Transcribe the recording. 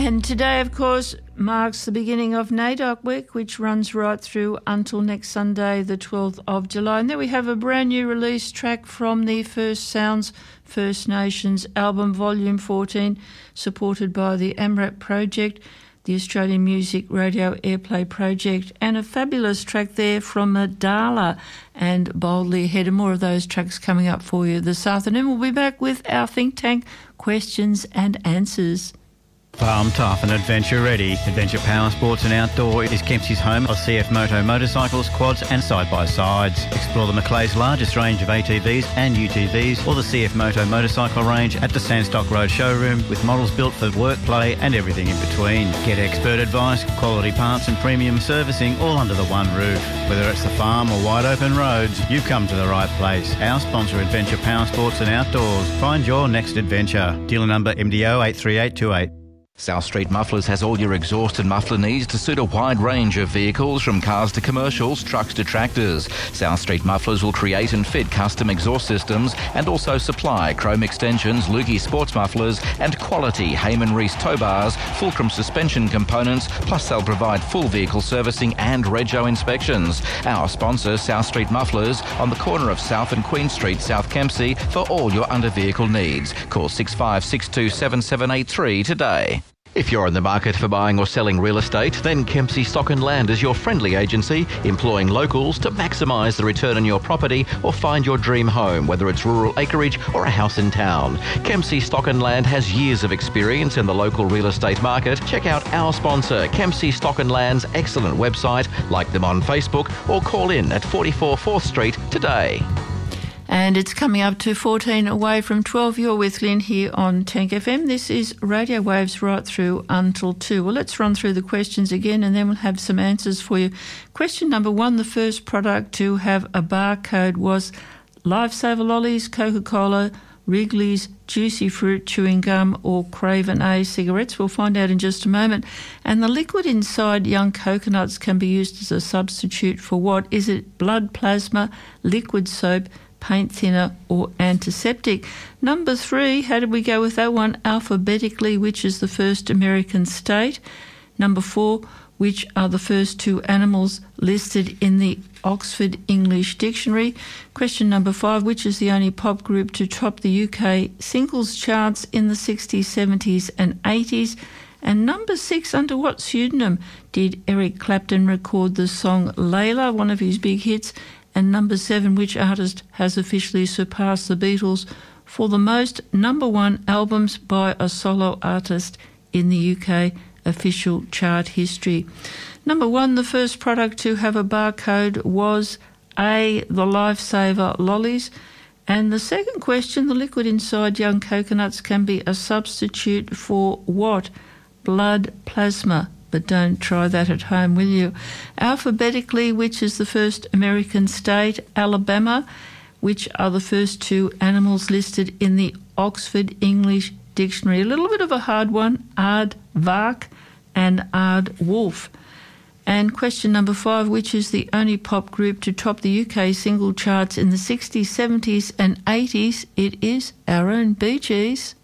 And today, of course, marks the beginning of NAIDOC Week, which runs right through until next Sunday, the 12th of July. And there we have a brand new release track from the First Sounds First Nations album, Volume 14, supported by the AMRAP Project, the Australian Music Radio Airplay Project, and a fabulous track there from Dala and Boldly Ahead. And more of those tracks coming up for you this afternoon. We'll be back with our Think Tank questions and answers. Farm tough and adventure ready. Adventure Power Sports and Outdoor is Kempsey's home of CF Moto motorcycles, quads and side-by-sides. Explore the Macleay's largest range of ATVs and UTVs or the CF Moto motorcycle range at the Sandstock Road showroom with models built for work, play and everything in between. Get expert advice, quality parts and premium servicing all under the one roof. Whether it's the farm or wide open roads, you've come to the right place. Our sponsor, Adventure Power Sports and Outdoors. Find your next adventure. Dealer number MDO 83828. South Street Mufflers has all your exhaust and muffler needs to suit a wide range of vehicles, from cars to commercials, trucks to tractors. South Street Mufflers will create and fit custom exhaust systems and also supply chrome extensions, Lukey sports mufflers and quality Heyman Reese tow bars, Fulcrum suspension components, plus they'll provide full vehicle servicing and rego inspections. Our sponsor, South Street Mufflers, on the corner of South and Queen Street, South Kempsey, for all your under-vehicle needs. Call 6562 7783 today. If you're in the market for buying or selling real estate, then Kempsey Stock and Land is your friendly agency, employing locals to maximise the return on your property or find your dream home, whether it's rural acreage or a house in town. Kempsey Stock and Land has years of experience in the local real estate market. Check out our sponsor, Kempsey Stock and Land's excellent website, like them on Facebook, or call in at 44 4th Street today. And it's coming up to 14 away from 12. You're with Lynn here on Tank FM. This is Radio Waves right through until 2. Well, let's run through the questions again and then we'll have some answers for you. Question number 1, the first product to have a barcode was Lifesaver Lollies, Coca-Cola, Wrigley's, Juicy Fruit, Chewing Gum or Craven A cigarettes. We'll find out in just a moment. And the liquid inside young coconuts can be used as a substitute for what? Is it blood plasma, liquid soap, paint thinner or antiseptic? Number 3, how did we go with that one? Alphabetically, which is the first American state? Number 4, which are the first 2 animals listed in the Oxford English Dictionary? Question number 5, which is the only pop group to top the UK singles charts in the 60s, 70s and 80s? And number 6, under what pseudonym did Eric Clapton record the song Layla, one of his big hits? And number 7, which artist has officially surpassed the Beatles for the most number 1 albums by a solo artist in the UK official chart history? Number 1, the first product to have a barcode was A, the Lifesaver Lollies. And the second question, the liquid inside young coconuts can be a substitute for what? Blood plasma. But don't try that at home, will you? Alphabetically, which is the first American state? Alabama. Which are the first 2 animals listed in the Oxford English Dictionary? A little bit of a hard one. Aardvark and aardwolf. And question number 5, which is the only pop group to top the UK single charts in the 60s, 70s and 80s? It is our own Bee Gees.